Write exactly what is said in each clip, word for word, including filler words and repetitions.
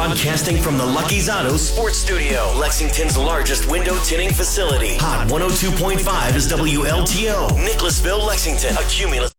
Broadcasting from the Lucky's Auto Sports Studio, Lexington's largest window tinting facility. Hot one oh two point five is W L T O, Nicholasville, Lexington, a Cumulus.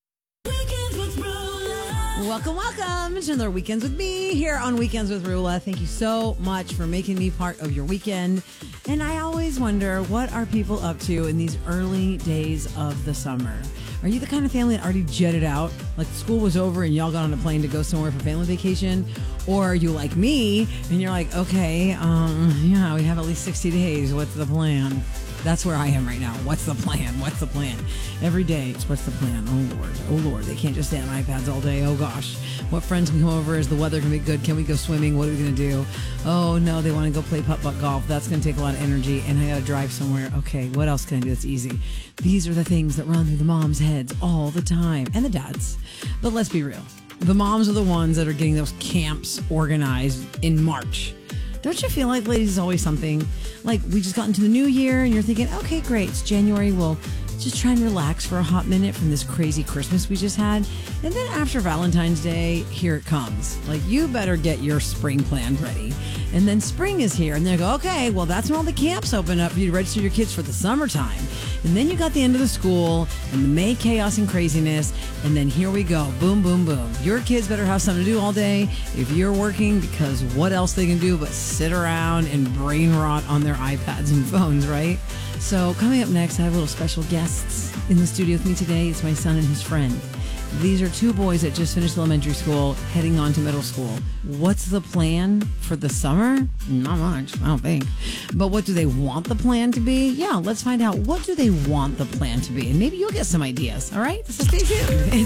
Welcome, welcome to another Weekends with me here on Weekends with Rula. Thank you so much for making me part of your weekend. And I always wonder, what are people up to in these early days of the summer? Are you the kind of family that already jetted out? Like school was over and y'all got on a plane to go somewhere for family vacation? Or are you like me and you're like, okay, um, yeah, we have at least sixty days. What's the plan? That's where I am right now. What's the plan? What's the plan? Every day, it's what's the plan? Oh, Lord. Oh, Lord. They can't just stay on iPads all day. Oh, gosh. What friends can come over? Is the weather going to be good? Can we go swimming? What are we going to do? Oh, no, they want to go play putt-putt golf. That's going to take a lot of energy, and I got to drive somewhere. Okay, what else can I do that's easy? These are the things that run through the moms' heads all the time, and the dads. But let's be real. The moms are the ones that are getting those camps organized in March. Don't you feel like, ladies, is always something? Like, we just got into the new year, and you're thinking, okay, great, it's January. We'll just try and relax for a hot minute from this crazy Christmas we just had. And then after Valentine's Day, here it comes. Like, you better get your spring plan ready. And then spring is here, and they go, okay, well, that's when all the camps open up for you to register your kids for the summertime. And then you got the end of the school and the May chaos and craziness, and then here we go. Boom, boom, boom. Your kids better have something to do all day if you're working, because what else they can do but sit around and brain rot on their iPads and phones, right? So coming up next, I have little special guests in the studio with me today. It's my son and his friend. These are two boys that just finished elementary school, heading on to middle school. What's the plan for the summer? Not much, I don't think. But what do they want the plan to be? Yeah, let's find out. What do they want the plan to be? And maybe you'll get some ideas, all right? So stay tuned.